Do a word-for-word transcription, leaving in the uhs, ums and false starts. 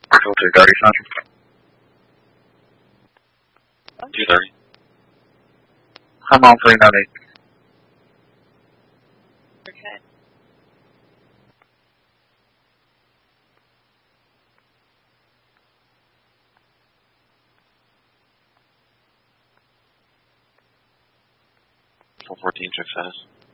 Virtual two thirty, Central. two thirty. I'm on three ninety-eight. Okay. four fourteen, check status.